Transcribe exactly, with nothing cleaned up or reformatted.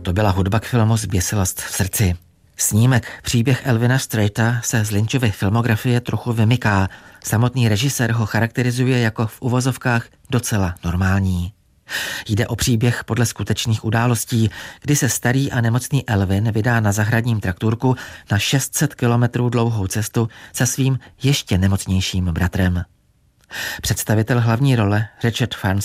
To byla hudba k filmu Zběsilost v srdci. Snímek Příběh Elvina Straighta se z Lynchovy filmografie trochu vymyká. Samotný režisér ho charakterizuje jako v uvozovkách docela normální. Jde o příběh podle skutečných událostí, kdy se starý a nemocný Elvin vydá na zahradním traktůrku na šest set kilometrů dlouhou cestu se svým ještě nemocnějším bratrem. Představitel hlavní role Richard Farnsworth